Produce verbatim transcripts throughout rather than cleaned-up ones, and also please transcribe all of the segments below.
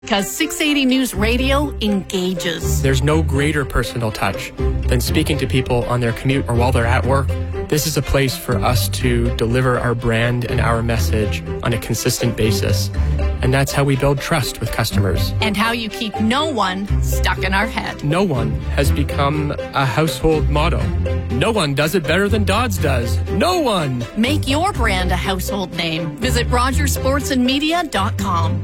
Because six eighty News Radio engages. There's no greater personal touch than speaking to people on their commute or while they're at work. This is a place for us to deliver our brand and our message on a consistent basis. And that's how we build trust with customers. And how you keep no one stuck in our head. No one has become a household motto. No one does it better than Dodds does. No one! Make your brand a household name. Visit rogers sports and media dot com.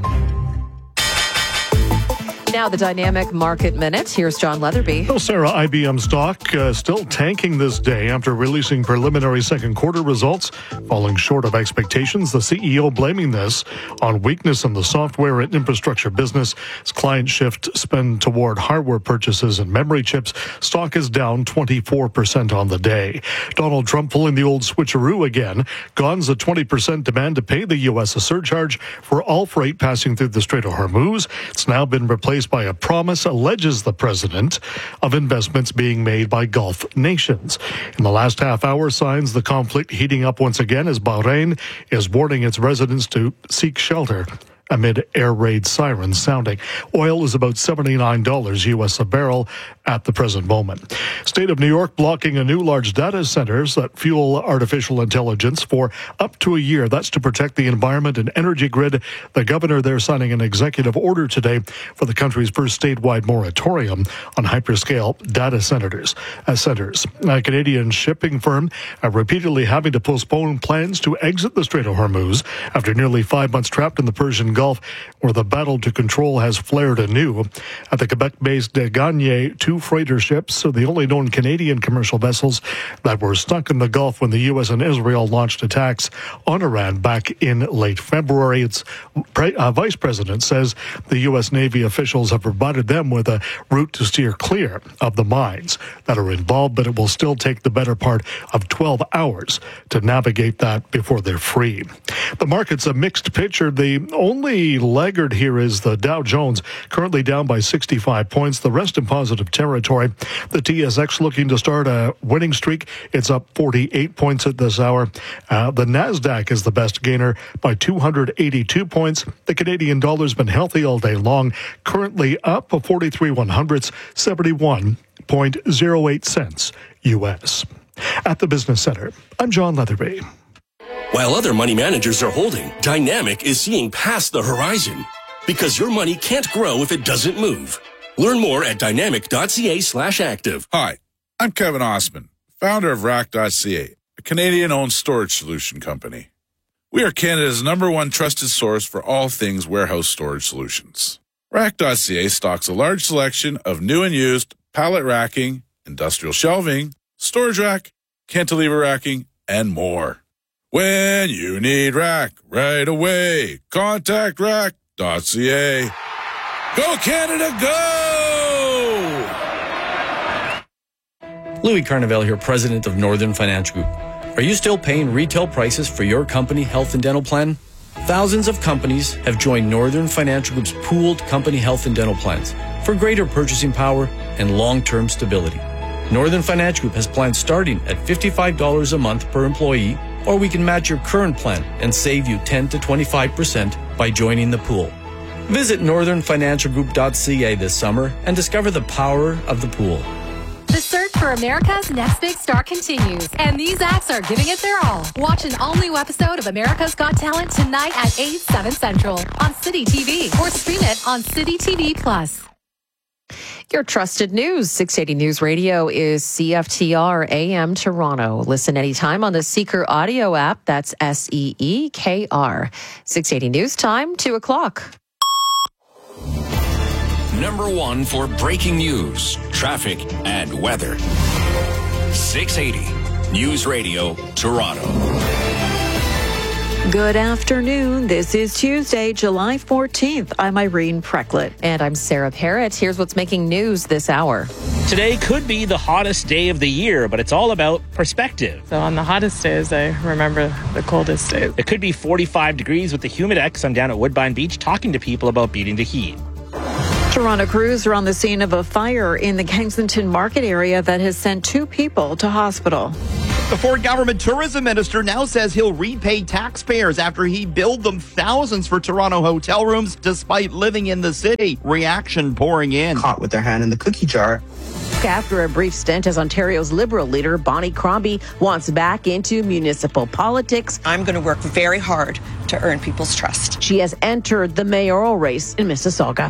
Now the Dynamic Market Minute. Here's John Leatherby. Well, Sarah, I B M stock uh, still tanking this day after releasing preliminary second quarter results, falling short of expectations. The C E O blaming this on weakness in the software and infrastructure business as clients shift spend toward hardware purchases and memory chips. Stock is down twenty-four percent on the day. Donald Trump pulling the old switcheroo again. Gone's a twenty percent demand to pay the U S a surcharge for all freight passing through the Strait of Hormuz. It's now been replaced by a promise, alleges the president, of investments being made by Gulf nations. In the last half hour, signs the conflict heating up once again as Bahrain is warning its residents to seek shelter amid air raid sirens sounding. Oil is about seventy-nine dollars U S a barrel at the present moment. State of New York blocking a new large data centers that fuel artificial intelligence for up to a year. That's to protect the environment and energy grid. The governor there signing an executive order today for the country's first statewide moratorium on hyperscale data centers. Uh, centers. A Canadian shipping firm uh, repeatedly having to postpone plans to exit the Strait of Hormuz after nearly five months trapped in the Persian Gulf, where the battle to control has flared anew. At the Quebec-based Gagne, two freighter ships are the only known Canadian commercial vessels that were stuck in the Gulf when the U S and Israel launched attacks on Iran back in late February. Its uh, vice president says the U S Navy officials have provided them with a route to steer clear of the mines that are involved, but it will still take the better part of twelve hours to navigate that before they're free. The market's a mixed picture. The only The laggard here is the Dow Jones, currently down by sixty-five points. The rest in positive territory. The T S X looking to start a winning streak. It's up forty-eight points at this hour. Uh, the NASDAQ is the best gainer by two hundred eighty-two points. The Canadian dollar's been healthy all day long, currently up a forty-three one hundredths, seventy-one point zero eight cents U S. At the Business Center, I'm John Leatherby. While other money managers are holding, Dynamic is seeing past the horizon. Because your money can't grow if it doesn't move. Learn more at dynamic.ca slash active. Hi, I'm Kevin Osman, founder of rack dot c a, a Canadian-owned storage solution company. We are Canada's number one trusted source for all things warehouse storage solutions. rack dot c a stocks a large selection of new and used pallet racking, industrial shelving, storage rack, cantilever racking, and more. When you need rack right away, contact rack dot c a. Go Canada, go! Louis Carnevale here, president of Northern Financial Group. Are you still paying retail prices for your company health and dental plan? Thousands of companies have joined Northern Financial Group's pooled company health and dental plans for greater purchasing power and long-term stability. Northern Financial Group has plans starting at fifty-five dollars a month per employee, or we can match your current plan and save you ten to twenty-five percent by joining the pool. Visit northern financial group dot c a this summer and discover the power of the pool. The search for America's Next Big Star continues, and these acts are giving it their all. Watch an all-new episode of America's Got Talent tonight at eight, seven Central on City T V, or stream it on City T V Plus. Your trusted news. six eighty News Radio is C F T R A M Toronto. Listen anytime on the Seeker audio app. That's S E E K R. six eighty News Time, two o'clock. Number one for breaking news, traffic, and weather. six eighty News Radio, Toronto. Good afternoon. This is Tuesday, July fourteenth. I'm Irene Precklett. And I'm Sarah Parrott. Here's what's making news this hour. Today could be the hottest day of the year, but it's all about perspective. So on the hottest days, I remember the coldest days. It could be forty-five degrees with the Humidex. I'm down at Woodbine Beach talking to people about beating the heat. Toronto crews are on the scene of a fire in the Kensington Market area that has sent two people to hospital. The Ford government tourism minister now says he'll repay taxpayers after he billed them thousands for Toronto hotel rooms despite living in the city. Reaction pouring in. Caught with their hand in the cookie jar. After a brief stint as Ontario's Liberal leader, Bonnie Crombie wants back into municipal politics. I'm going to work very hard to earn people's trust. She has entered the mayoral race in Mississauga.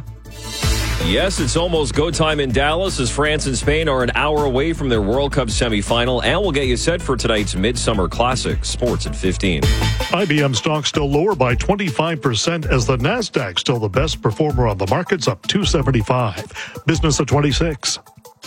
Yes, it's almost go time in Dallas as France and Spain are an hour away from their World Cup semifinal, and we'll get you set for tonight's Midsummer Classic. Sports at fifteen. I B M stock still lower by twenty-five percent as the NASDAQ still the best performer on the markets, up two seventy-five. Business at twenty-six.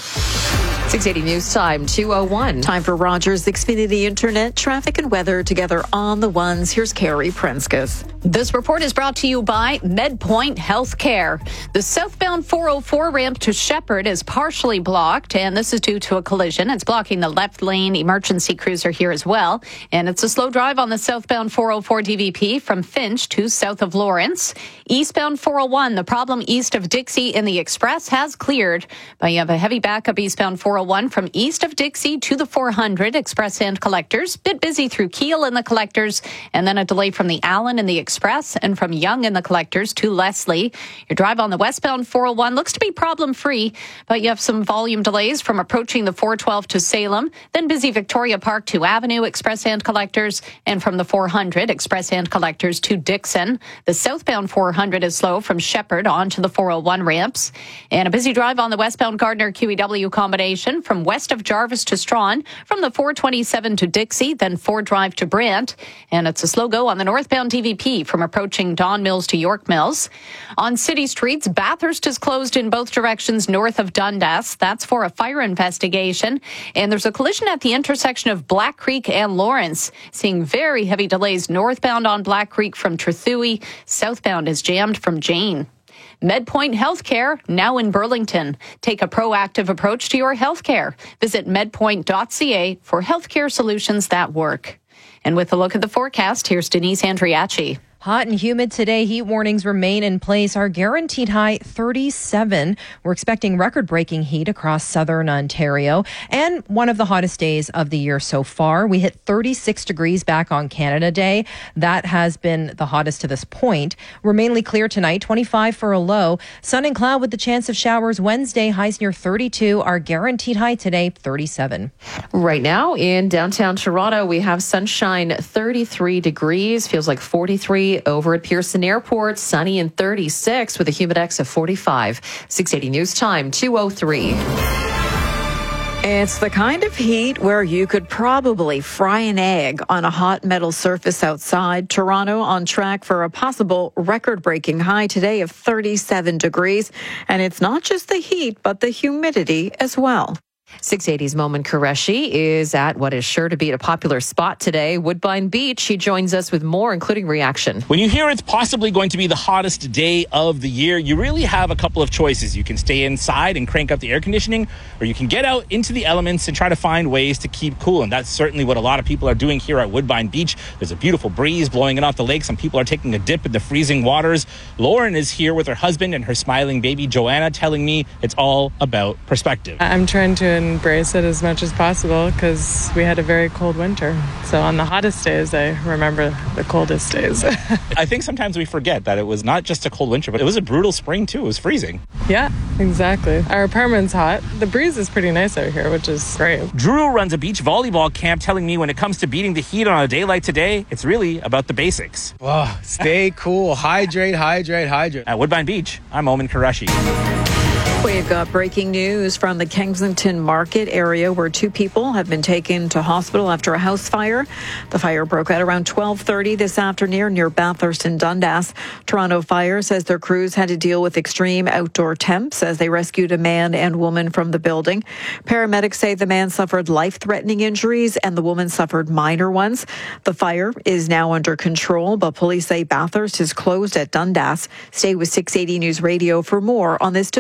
six eighty News Time, two oh one. Time for Rogers Xfinity Internet, traffic and weather together on the ones. Here's Carrie Prenskus. This report is brought to you by MedPoint Healthcare. The southbound four oh four ramp to Shepherd is partially blocked, and this is due to a collision. It's blocking the left lane. Emergency crews are here as well. And it's a slow drive on the southbound four oh four D V P from Finch to south of Lawrence. Eastbound four oh one, the problem east of Dixie in the Express has cleared, but you have a heavy backup eastbound four oh one from east of Dixie to the four hundred Express and Collectors. Bit busy through Kiel in the Collectors, and then a delay from the Allen in the Express and from Young in the Collectors to Leslie. Your drive on the westbound four oh one looks to be problem-free, but you have some volume delays from approaching the four twelve to Salem, then busy Victoria Park to Avenue Express and Collectors, and from the four hundred Express and Collectors to Dixon. The southbound four hundred is slow from Shepherd onto the four oh one ramps, and a busy drive on the westbound Gardner Q E W combination from west of Jarvis to Strawn, from the four twenty-seven to Dixie, then Ford Drive to Brant, and it's a slow go on the northbound D V P from approaching Don Mills to York Mills. On city streets, Bathurst is closed in both directions north of Dundas. That's for a fire investigation. And there's a collision at the intersection of Black Creek and Lawrence. Seeing very heavy delays northbound on Black Creek from Trethewey. Southbound is jammed from Jane. MedPoint Healthcare, now in Burlington. Take a proactive approach to your healthcare. Visit medpoint dot c a for healthcare solutions that work. And with a look at the forecast, here's Denise Andriachi. Hot and humid today. Heat warnings remain in place. Our guaranteed high, thirty-seven. We're expecting record-breaking heat across southern Ontario and one of the hottest days of the year so far. We hit thirty-six degrees back on Canada Day. That has been the hottest to this point. We're mainly clear tonight, twenty-five for a low. Sun and cloud with the chance of showers Wednesday, highs near thirty-two. Our guaranteed high today, thirty-seven. Right now in downtown Toronto, we have sunshine, thirty-three degrees. Feels like forty-three over at Pearson Airport, sunny and thirty-six with a humidex of forty-five. six eighty News Time, two oh three. It's the kind of heat where you could probably fry an egg on a hot metal surface outside. Toronto on track for a possible record-breaking high today of thirty-seven degrees. And it's not just the heat, but the humidity as well. six eighty's Momin Qureshi is at what is sure to be a popular spot today, Woodbine Beach. He joins us with more, including reaction. When you hear it's possibly going to be the hottest day of the year, you really have a couple of choices. You can stay inside and crank up the air conditioning, or you can get out into the elements and try to find ways to keep cool. And that's certainly what a lot of people are doing here at Woodbine Beach. There's a beautiful breeze blowing in off the lake. Some people are taking a dip in the freezing waters. Lauren is here with her husband and her smiling baby, Joanna, telling me it's all about perspective. I'm trying to embrace it as much as possible because we had a very cold winter. So on the hottest days, I remember the coldest days. I think sometimes we forget that it was not just a cold winter, but it was a brutal spring too. It was freezing. Yeah, exactly. Our apartment's hot. The breeze is pretty nice out here, which is great. Drew runs a beach volleyball camp, telling me when it comes to beating the heat on a day like today, it's really about the basics. Oh, stay cool. Hydrate, hydrate, hydrate. At Woodbine Beach, I'm Momin Qureshi. We've got breaking news from the Kensington Market area where two people have been taken to hospital after a house fire. The fire broke out around twelve thirty this afternoon near Bathurst and Dundas. Toronto Fire says their crews had to deal with extreme outdoor temps as they rescued a man and woman from the building. Paramedics say the man suffered life-threatening injuries and the woman suffered minor ones. The fire is now under control, but police say Bathurst is closed at Dundas. Stay with six eighty News Radio for more on this developing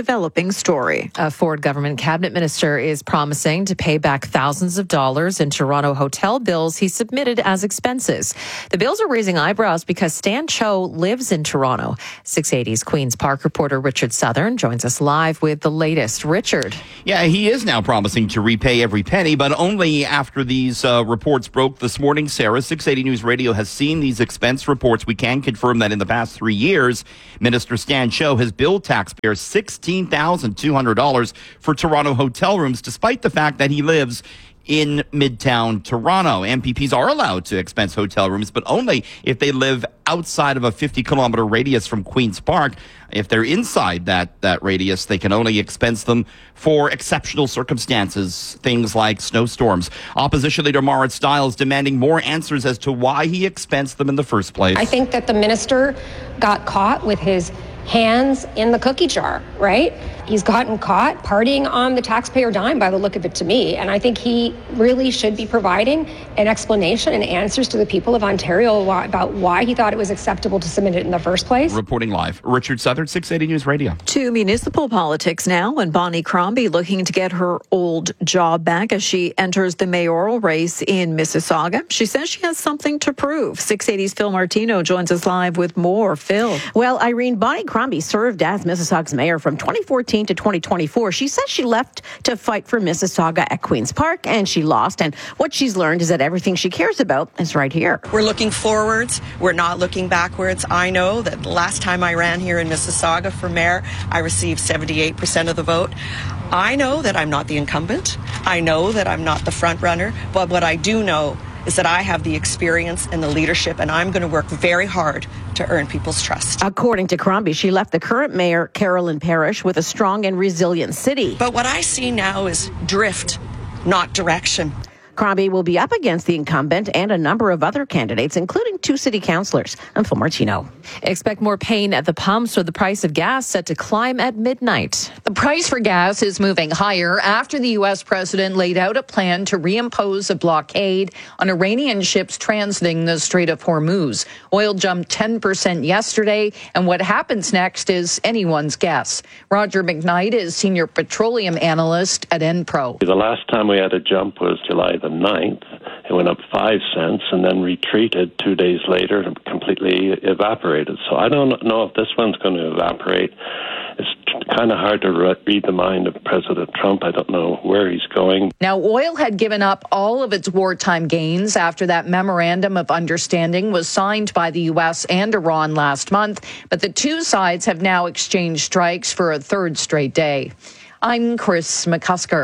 morning story. A Ford government cabinet minister is promising to pay back thousands of dollars in Toronto hotel bills he submitted as expenses. The bills are raising eyebrows because Stan Cho lives in Toronto. six eighty's Queen's Park reporter Richard Southern joins us live with the latest. Richard. Yeah, he is now promising to repay every penny, but only after these uh, reports broke this morning. Sarah, six eighty News Radio has seen these expense reports. We can confirm that in the past three years, Minister Stan Cho has billed taxpayers sixteen thousand two hundred dollars for Toronto hotel rooms, despite the fact that he lives in Midtown Toronto. M P Ps are allowed to expense hotel rooms, but only if they live outside of a fifty kilometer radius from Queen's Park. If they're inside that, that radius, they can only expense them for exceptional circumstances, things like snowstorms. Opposition Leader Marit Stiles demanding more answers as to why he expensed them in the first place. I think that the minister got caught with his hands in the cookie jar, right? He's gotten caught partying on the taxpayer dime by the look of it to me. And I think he really should be providing an explanation and answers to the people of Ontario about why he thought it was acceptable to submit it in the first place. Reporting live, Richard Southern, six eighty News Radio. To municipal politics now, and Bonnie Crombie looking to get her old job back as she enters the mayoral race in Mississauga. She says she has something to prove. six eighty's Phil Martino joins us live with more. Phil. Well, Irene, Bonnie Crombie served as Mississauga's mayor from twenty fourteen to twenty twenty-four. She says she left to fight for Mississauga at Queen's Park, and she lost. And what she's learned is that everything she cares about is right here. We're looking forwards. We're not looking backwards. I know that the last time I ran here in Mississauga for mayor, I received seventy-eight percent of the vote. I know that I'm not the incumbent. I know that I'm not the front runner. But what I do know is that I have the experience and the leadership, and I'm going to work very hard to earn people's trust. According to Crombie, she left the current mayor, Carolyn Parrish, with a strong and resilient city. But what I see now is drift, not direction. Crombie will be up against the incumbent and a number of other candidates, including two city councillors. I'm Phil Martino. Expect more pain at the pumps with the price of gas set to climb at midnight. The price for gas is moving higher after the U S president laid out a plan to reimpose a blockade on Iranian ships transiting the Strait of Hormuz. Oil jumped ten percent yesterday, and what happens next is anyone's guess. Roger McKnight is senior petroleum analyst at Enpro. The last time we had a jump was July the ninth. It went up five cents and then retreated two days later and completely evaporated. So I don't know if this one's going to evaporate. It's kind of hard to re- read the mind of President Trump. I don't know where he's going. Now, oil had given up all of its wartime gains after that memorandum of understanding was signed by the U S and Iran last month. But the two sides have now exchanged strikes for a third straight day. I'm Chris McCusker.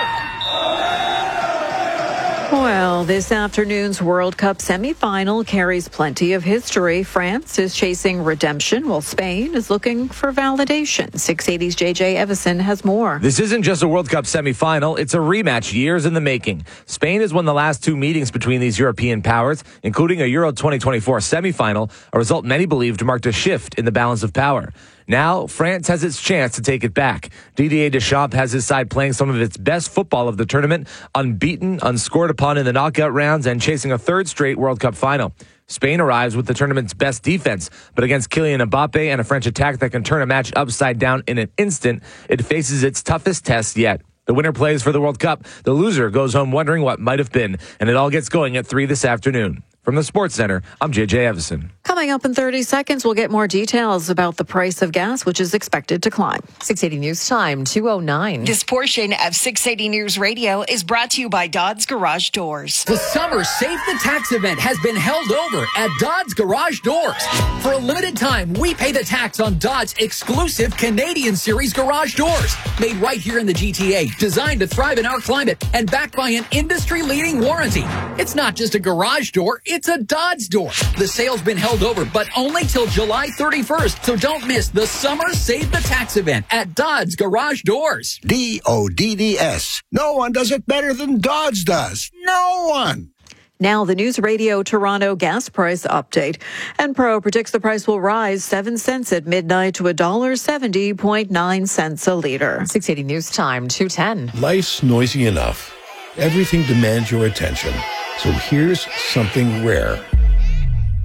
Well, this afternoon's World Cup semifinal carries plenty of history. France is chasing redemption, while Spain is looking for validation. six eighty's J J Evison has more. This isn't just a World Cup semifinal, it's a rematch years in the making. Spain has won the last two meetings between these European powers, including a Euro twenty twenty-four semifinal, a result many believed marked a shift in the balance of power. Now, France has its chance to take it back. Didier Deschamps has his side playing some of its best football of the tournament, unbeaten, unscored upon in the knockout rounds, and chasing a third straight World Cup final. Spain arrives with the tournament's best defense, but against Kylian Mbappe and a French attack that can turn a match upside down in an instant, it faces its toughest test yet. The winner plays for the World Cup. The loser goes home wondering what might have been, and it all gets going at three this afternoon. From the Sports Center, I'm J J Evison. Coming up in thirty seconds, we'll get more details about the price of gas, which is expected to climb. six eighty News Time, two oh nine. This portion of six eighty News Radio is brought to you by Dodds Garage Doors. The Summer Save the Tax event has been held over at Dodds Garage Doors. For a limited time, we pay the tax on Dodds' exclusive Canadian Series garage doors. Made right here in the G T A, designed to thrive in our climate, and backed by an industry-leading warranty. It's not just a garage door, it's a Dodds door. The sale's been held over, but only till July thirty-first, so don't miss the Summer Save the Tax event at Dodds Garage Doors. D O D D S. No one does it better than Dodds does. No one. Now, the News Radio Toronto gas price update. Enpro predicts the price will rise seven cents at midnight to one dollar seventy point nine cents a liter. six eighty News Time, two ten. Life's noisy enough. Everything demands your attention. So here's something rare.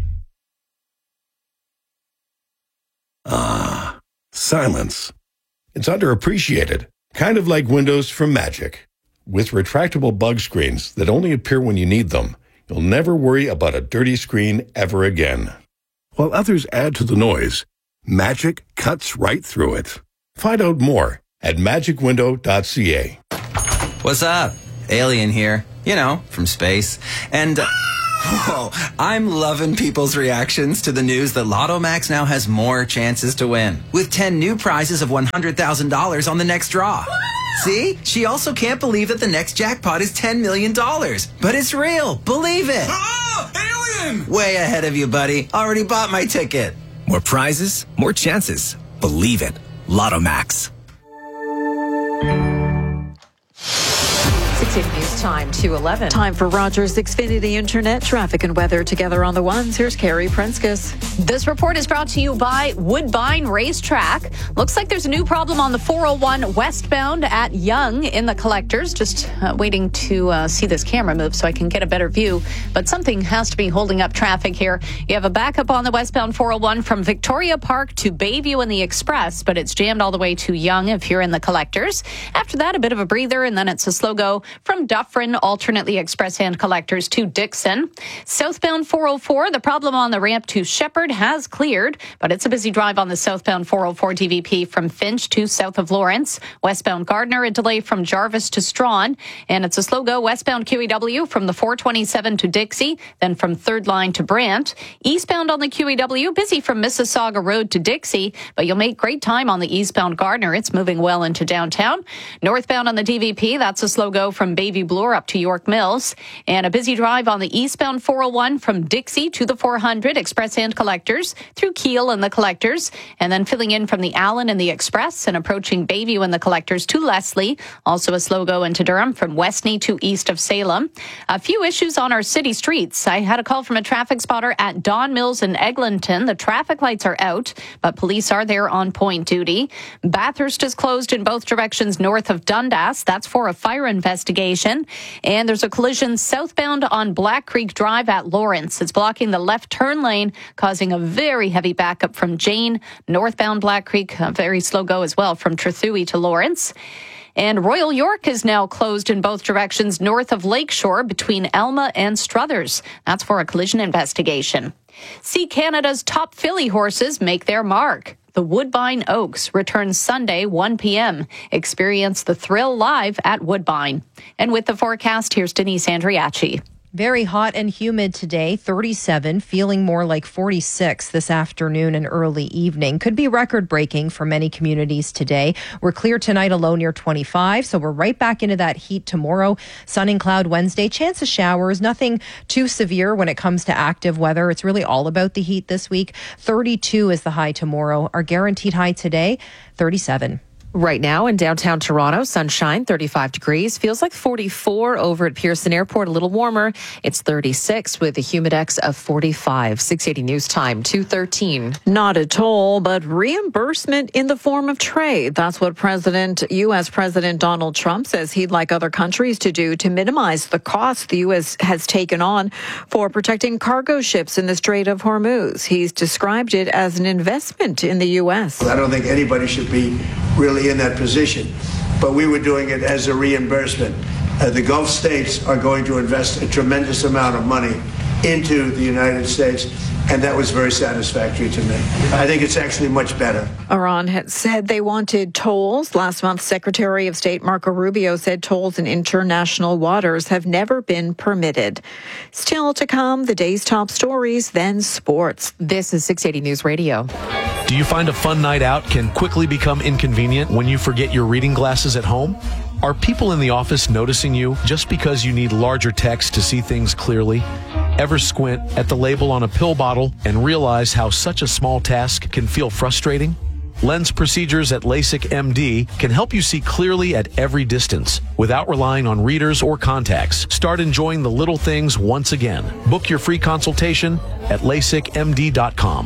Ah, silence. It's underappreciated, kind of like windows from Magic. With retractable bug screens that only appear when you need them, you'll never worry about a dirty screen ever again. While others add to the noise, Magic cuts right through it. Find out more at magic window dot c a. What's up? Alien here. You know, from space. And, uh, whoa, I'm loving people's reactions to the news that Lotto Max now has more chances to win, with ten new prizes of one hundred thousand dollars on the next draw. See? She also can't believe that the next jackpot is ten million dollars. But it's real. Believe it. Oh, alien! Way ahead of you, buddy. Already bought my ticket. More prizes, more chances. Believe it. Lotto Max. six eighty News Time, two eleven. Time for Rogers Xfinity Internet traffic and weather together on the ones. Here's Carrie Prenskus. This report is brought to you by Woodbine Racetrack. Looks like there's a new problem on the four oh one westbound at Yonge in the collectors. Just uh, waiting to uh, see this camera move so I can get a better view. But something has to be holding up traffic here. You have a backup on the westbound four oh one from Victoria Park to Bayview in the Express, but it's jammed all the way to Yonge if you're in the collectors. After that, a bit of a breather, and then it's a slow go from Dufferin, alternately Express and collectors to Dixon. Southbound four oh four, the problem on the ramp to Shepherd has cleared, but it's a busy drive on the southbound four oh four D V P from Finch to south of Lawrence. Westbound Gardner, a delay from Jarvis to Strawn, and it's a slow go westbound Q E W from the four twenty-seven to Dixie, then from Third Line to Brant. Eastbound on the Q E W, busy from Mississauga Road to Dixie, but you'll make great time on the eastbound Gardner. It's moving well into downtown. Northbound on the D V P, that's a slow go from Bayview Bloor up to York Mills, and a busy drive on the eastbound four oh one from Dixie to the four hundred Express and collectors through Kiel and the collectors, and then filling in from the Allen and the Express and approaching Bayview and the collectors to Leslie. Also a slow go into Durham from Westney to east of Salem. A few issues on our city streets. I had a call from a traffic spotter at Don Mills in Eglinton. The traffic lights are out, but police are there on point duty. Bathurst is closed in both directions north of Dundas. That's for a fire investigation. And there's a collision southbound on Black Creek Drive at Lawrence. It's blocking the left turn lane, causing a very heavy backup from Jane. Northbound Black Creek, a very slow go as well from Trethewey to Lawrence. And Royal York is now closed in both directions north of Lakeshore between Alma and Struthers. That's for a collision investigation. See Canada's top filly horses make their mark. The Woodbine Oaks returns Sunday, one p.m. Experience the thrill live at Woodbine. And with the forecast, here's Denise Andriachi. Very hot and humid today, thirty-seven, feeling more like forty-six this afternoon and early evening. Could be record-breaking for many communities today. We're clear tonight, a low near twenty-five, so we're right back into that heat tomorrow. Sun and cloud Wednesday, chance of showers, nothing too severe when it comes to active weather. It's really all about the heat this week. thirty-two is the high tomorrow. Our guaranteed high today, thirty-seven. Right now in downtown Toronto, sunshine, thirty-five degrees. Feels like forty-four over at Pearson Airport, a little warmer. It's thirty-six with a humidex of forty-five. six eighty News Time, two thirteen. Not a toll, but reimbursement in the form of trade. That's what President, U S. President Donald Trump says he'd like other countries to do to minimize the cost the U S has taken on for protecting cargo ships in the Strait of Hormuz. He's described it as an investment in the U S. I don't think anybody should be really in that position, but we were doing it as a reimbursement. Uh, the Gulf states are going to invest a tremendous amount of money into the United States, and that was very satisfactory to me. I think it's actually much better. Iran had said they wanted tolls. Last month, Secretary of State Marco Rubio said tolls in international waters have never been permitted. Still to come, the day's top stories, then sports. This is six eighty News Radio. Do you find a fun night out can quickly become inconvenient when you forget your reading glasses at home? Are people in the office noticing you just because you need larger text to see things clearly? Ever squint at the label on a pill bottle and realize how such a small task can feel frustrating? Lens procedures at LASIK M D can help you see clearly at every distance without relying on readers or contacts. Start enjoying the little things once again. Book your free consultation at lasik m d dot com.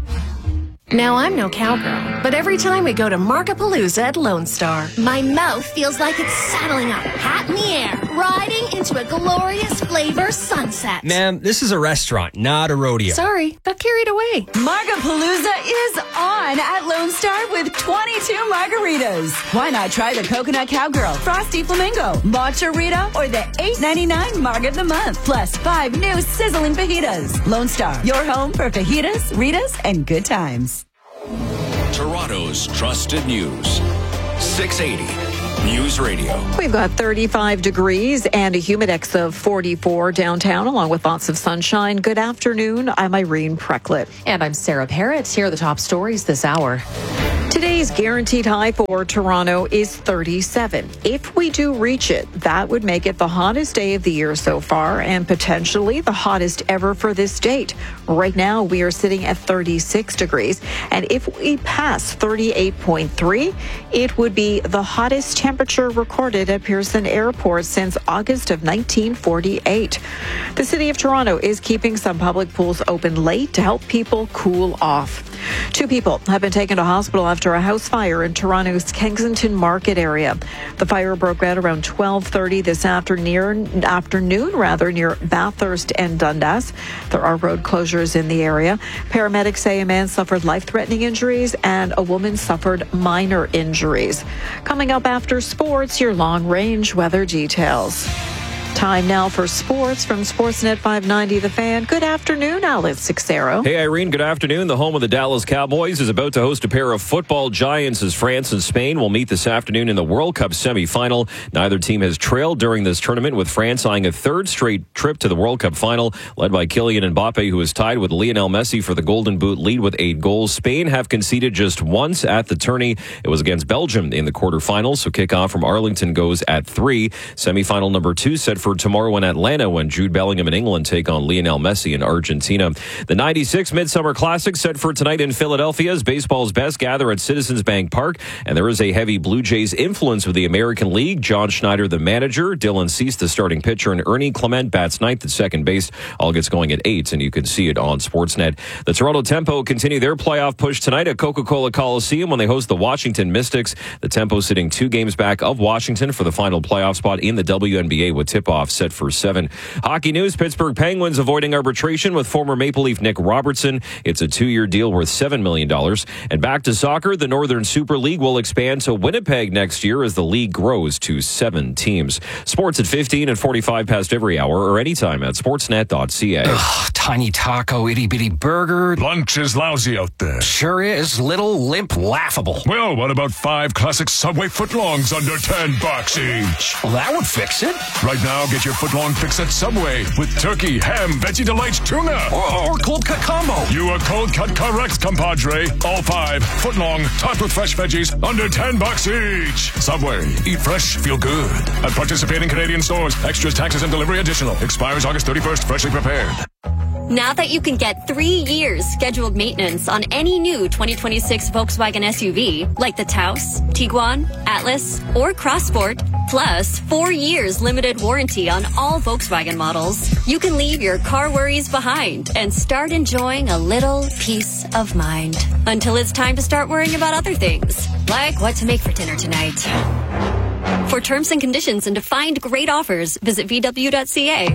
Now, I'm no cowgirl, but every time we go to Markapalooza at Lone Star, my mouth feels like it's saddling up, hat in the air. riding into a glorious flavor sunset. Ma'am, this is a restaurant, not a rodeo. Sorry, got carried away. Margapalooza is on at Lone Star with twenty-two margaritas. Why not try the Coconut Cowgirl, Frosty Flamingo, Matcha Rita, or the eight ninety-nine Marg of the Month, plus five new sizzling fajitas. Lone Star, your home for fajitas, Ritas, and good times. Toronto's trusted news. six eighty News Radio. We've got thirty-five degrees and a humidex of forty-four downtown, along with lots of sunshine. Good afternoon. I'm Irene Precklett. And I'm Sarah Parrott. Here are the top stories this hour. Today's guaranteed high for Toronto is thirty-seven. If we do reach it, that would make it the hottest day of the year so far and potentially the hottest ever for this date. Right now, we are sitting at thirty-six degrees. And if we pass thirty-eight point three, it would be the hottest temperature recorded at Pearson Airport since August of nineteen forty-eight. The City of Toronto is keeping some public pools open late to help people cool off. Two people have been taken to hospital after a house fire in Toronto's Kensington Market area. The fire broke out around twelve thirty this afternoon, afternoon rather, near Bathurst and Dundas. There are road closures in the area. Paramedics say a man suffered life-threatening injuries and a woman suffered minor injuries. Coming up after sports, your long-range weather details. Time now for sports from Sportsnet five ninety The Fan. Good afternoon, Alex Sixero. Hey, Irene. Good afternoon. The home of the Dallas Cowboys is about to host a pair of football giants as France and Spain will meet this afternoon in the World Cup semifinal. Neither team has trailed during this tournament, with France eyeing a third straight trip to the World Cup final, led by Kylian Mbappe, who is tied with Lionel Messi for the Golden Boot lead with eight goals. Spain have conceded just once at the tourney. It was against Belgium in the quarterfinals, so kickoff from Arlington goes at three. Semifinal number two set for tomorrow in Atlanta when Jude Bellingham and England take on Lionel Messi in Argentina. The ninety-six Midsummer Classic set for tonight in Philadelphia as baseball's best gather at Citizens Bank Park, and there is a heavy Blue Jays influence with the American League. John Schneider, the manager, Dylan Cease, the starting pitcher, and Ernie Clement bats ninth at second base. All gets going at eight, and you can see it on Sportsnet. The Toronto Tempo continue their playoff push tonight at Coca-Cola Coliseum when they host the Washington Mystics. The Tempo sitting two games back of Washington for the final playoff spot in the W N B A with tip-off set for seven. Hockey news, Pittsburgh Penguins avoiding arbitration with former Maple Leaf Nick Robertson. It's a two-year deal worth seven million dollars. And back to soccer, the Northern Super League will expand to Winnipeg next year as the league grows to seven teams. Sports at fifteen and forty-five past every hour or anytime at sportsnet dot c a. Ugh, tiny taco, itty-bitty burger. Lunch is lousy out there. Sure is. Little, limp, laughable. Well, what about five classic Subway footlongs under ten bucks each? Well, that would fix it. Right now, get your footlong fix at Subway with turkey, ham, veggie delights, tuna. Or, or cold cut combo. You are cold cut correct, compadre. All five footlong, topped with fresh veggies, under ten bucks each. Subway. Eat fresh, feel good. At participating Canadian stores. Extras, taxes, and delivery additional. Expires August thirty-first. Freshly prepared. Now that you can get three years scheduled maintenance on any new twenty twenty-six Volkswagen S U V, like the Taos, Tiguan, Atlas, or Crossport, plus four years limited warranty on all Volkswagen models, you can leave your car worries behind and start enjoying a little peace of mind. Until it's time to start worrying about other things, like what to make for dinner tonight. For terms and conditions and to find great offers, visit v w dot c a.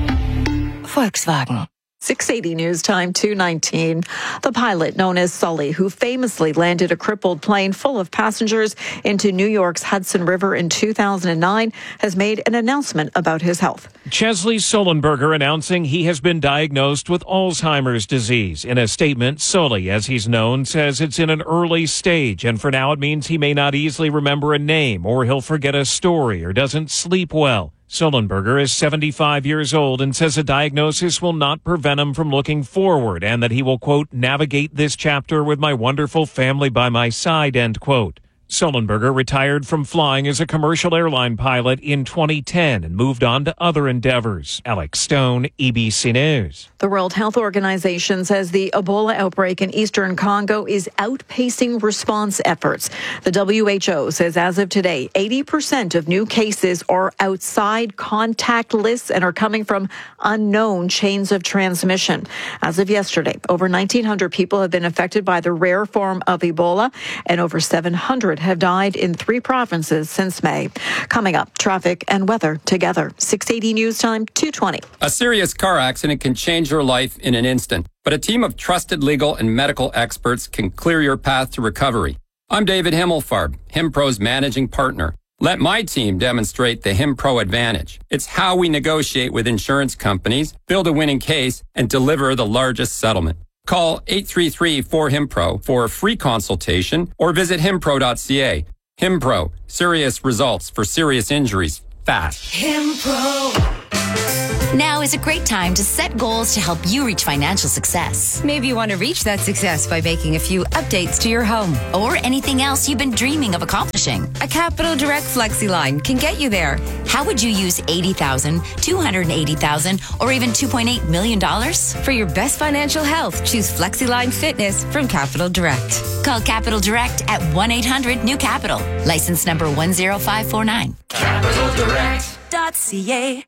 Volkswagen. six eighty News Time, two nineteen. The pilot known as Sully, who famously landed a crippled plane full of passengers into New York's Hudson River in two thousand nine, has made an announcement about his health. Chesley Sullenberger announcing he has been diagnosed with Alzheimer's disease. In a statement, Sully, as he's known, says it's in an early stage, and for now it means he may not easily remember a name, or he'll forget a story, or doesn't sleep well. Sullenberger is seventy-five years old and says a diagnosis will not prevent him from looking forward and that he will, quote, navigate this chapter with my wonderful family by my side, end quote. Sullenberger retired from flying as a commercial airline pilot in twenty ten and moved on to other endeavors. Alex Stone, E B C News. The World Health Organization says the Ebola outbreak in eastern Congo is outpacing response efforts. The W H O says as of today, eighty percent of new cases are outside contact lists and are coming from unknown chains of transmission. As of yesterday, over nineteen hundred people have been affected by the rare form of Ebola, and over seven hundred have died in three provinces since May. Coming up, traffic and weather together. six eighty News Time, two twenty. A serious car accident can change your life in an instant, but a team of trusted legal and medical experts can clear your path to recovery. I'm David Himmelfarb, HimPro's managing partner. Let my team demonstrate the HimPro advantage. It's how we negotiate with insurance companies, build a winning case, and deliver the largest settlement. Call eight three three, four, HimPro for a free consultation or visit himpro dot c a. HimPro, serious results for serious injuries, fast. HimPro. Now is a great time to set goals to help you reach financial success. Maybe you want to reach that success by making a few updates to your home or anything else you've been dreaming of accomplishing. A Capital Direct FlexiLine can get you there. How would you use eighty thousand dollars, two hundred eighty thousand dollars, or even two point eight million dollars? For your best financial health, choose FlexiLine Fitness from Capital Direct. Call Capital Direct at one eight hundred new capital. License number one zero five four nine. capital direct dot c a.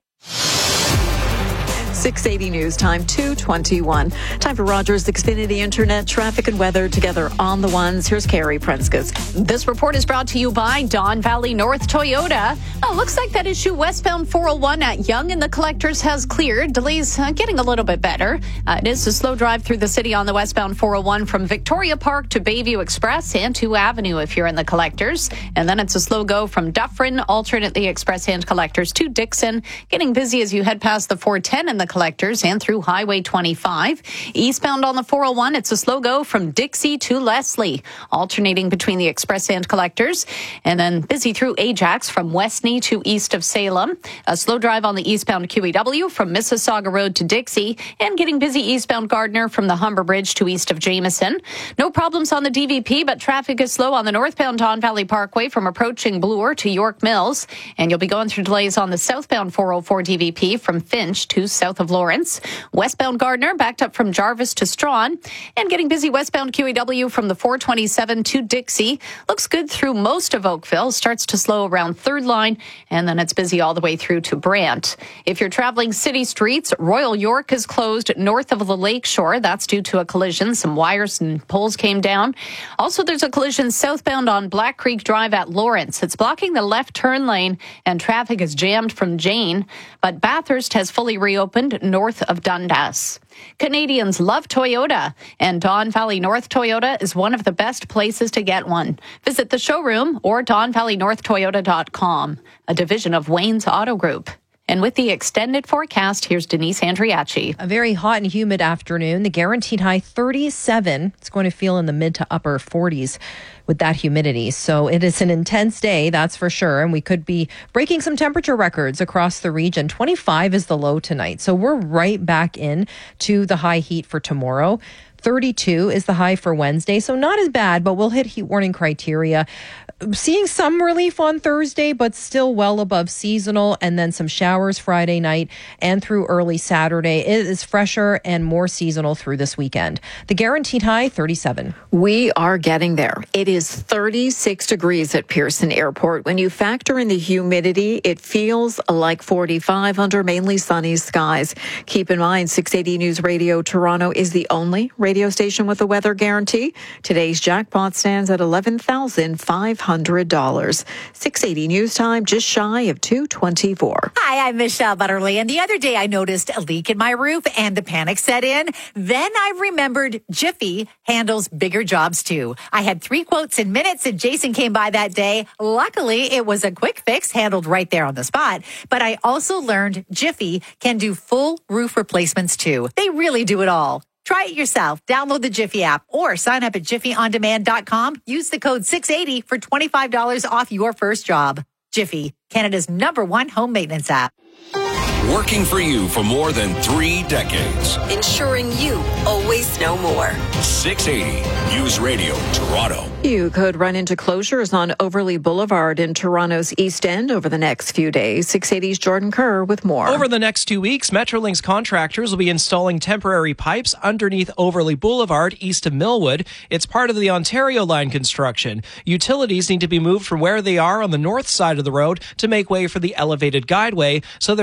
six eighty News Time, two twenty-one. Time for Rogers Xfinity Internet traffic and weather together on the ones. Here's Carrie Prenskus. This report is brought to you by Don Valley North Toyota. Oh, looks like that issue westbound four oh one at Yonge and the Collectors has cleared. Delays uh, getting a little bit better. Uh, it is a slow drive through the city on the westbound four oh one from Victoria Park to Bayview Express and to Avenue if you're in the Collectors. And then it's a slow go from Dufferin, alternately Express and Collectors to Dixon. Getting busy as you head past the four ten in the Collectors and through Highway twenty-five. Eastbound on the four oh one, it's a slow go from Dixie to Leslie, alternating between the Express and Collectors. And then busy through Ajax from Westney to east of Salem. A slow drive on the eastbound Q E W from Mississauga Road to Dixie, and getting busy eastbound Gardner from the Humber Bridge to east of Jameson. No problems on the D V P, but traffic is slow on the northbound Don Valley Parkway from approaching Bloor to York Mills. And you'll be going through delays on the southbound four oh four D V P from Finch to south of Lawrence. Westbound Gardner backed up from Jarvis to Strawn, and getting busy westbound Q E W from the four twenty-seven to Dixie. Looks good through most of Oakville, starts to slow around Third Line, and then it's busy all the way through to Brant. If you're traveling city streets, Royal York is closed north of the lake shore. That's due to a collision. Some wires and poles came down. Also, there's a collision southbound on Black Creek Drive at Lawrence. It's blocking the left turn lane, and traffic is jammed from Jane, but Bathurst has fully reopened north of Dundas. Canadians love Toyota, and Don Valley North Toyota is one of the best places to get one. Visit the showroom or don valley north toyota dot com, a division of Wayne's Auto Group. And with the extended forecast, here's Denise Andriachi. A very hot and humid afternoon. The guaranteed high thirty-seven. It's going to feel in the mid to upper forties with that humidity. So it is an intense day, that's for sure. And we could be breaking some temperature records across the region. twenty-five is the low tonight. So we're right back in to the high heat for tomorrow. thirty-two is the high for Wednesday. So not as bad, but we'll hit heat warning criteria. Seeing some relief on Thursday, but still well above seasonal, and then some showers Friday night and through early Saturday. It is fresher and more seasonal through this weekend. The guaranteed high, thirty-seven. We are getting there. It is thirty-six degrees at Pearson Airport. When you factor in the humidity, it feels like forty-five under mainly sunny skies. Keep in mind, six eighty News Radio Toronto is the only radio station with a weather guarantee. Today's jackpot stands at eleven thousand five hundred dollars. six eighty News Time, just shy of two twenty-four. Hi, I'm Michelle Butterly, and the other day I noticed a leak in my roof and the panic set in. Then I remembered Jiffy handles bigger jobs too. I had three quotes in minutes, and Jason came by that day. Luckily, it was a quick fix handled right there on the spot. But I also learned Jiffy can do full roof replacements too. They really do it all. Try it yourself. Download the Jiffy app or sign up at jiffy on demand dot com. Use the code six eighty for twenty-five dollars off your first job. Jiffy, Canada's number one home maintenance app. Working for you for more than three decades. Ensuring you always know more. six eighty News Radio Toronto. You could run into closures on Overley Boulevard in Toronto's East End over the next few days. six eighty's Jordan Kerr with more. Over the next two weeks, Metrolinx contractors will be installing temporary pipes underneath Overley Boulevard east of Millwood. It's part of the Ontario Line construction. Utilities need to be moved from where they are on the north side of the road to make way for the elevated guideway, so they're going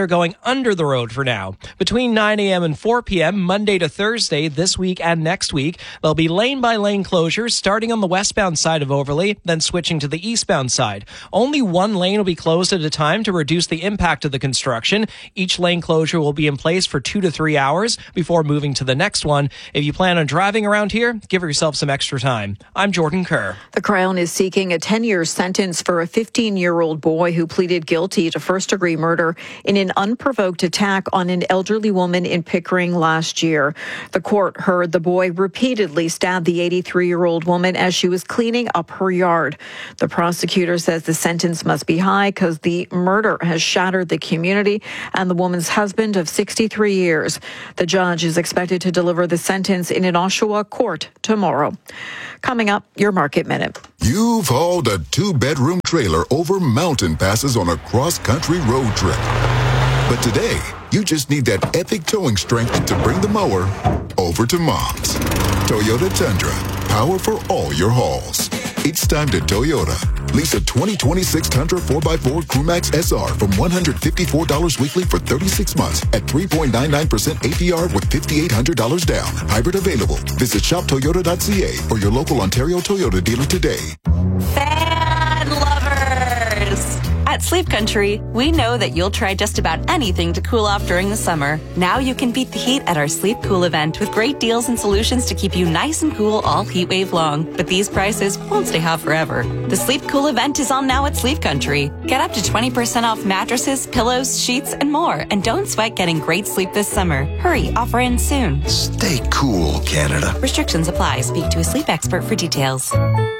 under the road for now. Between nine a.m. and four p.m. Monday to Thursday this week and next week, there'll be lane-by-lane closures starting on the westbound side of Overley, then switching to the eastbound side. Only one lane will be closed at a time to reduce the impact of the construction. Each lane closure will be in place for two to three hours before moving to the next one. If you plan on driving around here, give yourself some extra time. I'm Jordan Kerr. The Crown is seeking a ten-year sentence for a fifteen-year-old boy who pleaded guilty to first-degree murder in an unprovoked attack on an elderly woman in Pickering last year. The court heard the boy repeatedly stab the eighty-three-year-old woman as she was cleaning up her yard. The prosecutor says the sentence must be high because the murder has shattered the community and the woman's husband of sixty-three years. The judge is expected to deliver the sentence in an Oshawa court tomorrow. Coming up, your Market Minute. You've hauled a two-bedroom trailer over mountain passes on a cross-country road trip. But today, you just need that epic towing strength to bring the mower over to Mom's. Toyota Tundra, power for all your hauls. It's time to Toyota. Lease a twenty twenty-six Tundra four by four Crewmax S R from one hundred fifty-four dollars weekly for thirty-six months at three point nine nine percent A P R with five thousand eight hundred dollars down. Hybrid available. Visit shop toyota dot c a or your local Ontario Toyota dealer today. Fan lovers! At Sleep Country, we know that you'll try just about anything to cool off during the summer. Now you can beat the heat at our Sleep Cool event with great deals and solutions to keep you nice and cool all heat wave long. But these prices won't stay hot forever. The Sleep Cool event is on now at Sleep Country. Get up to twenty percent off mattresses, pillows, sheets, and more. And don't sweat getting great sleep this summer. Hurry, offer ends soon. Stay cool, Canada. Restrictions apply. Speak to a sleep expert for details.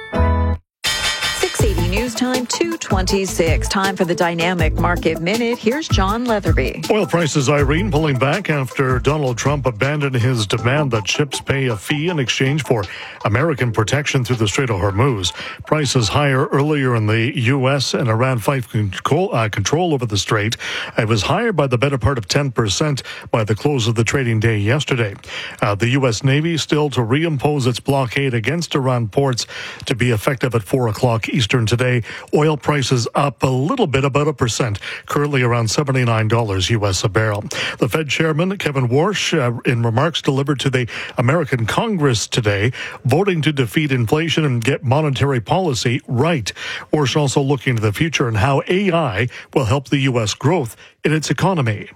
six eighty News Time, two twenty-six. Time for the Dynamic Market Minute. Here's John Leatherby. Oil prices, Irene, pulling back after Donald Trump abandoned his demand that ships pay a fee in exchange for American protection through the Strait of Hormuz. Prices higher earlier in the U S and Iran fight control, uh, control over the strait. It was higher by the better part of ten percent by the close of the trading day yesterday. Uh, the U S Navy still to reimpose its blockade against Iran ports to be effective at four o'clock Eastern today. Oil prices up a little bit, about a percent, currently around seventy-nine dollars U S a barrel. The Fed Chairman, Kevin Warsh, uh, in remarks delivered to the American Congress today, voting to defeat inflation and get monetary policy right. Warsh also looking to the future and how A I will help the U S growth in its economy.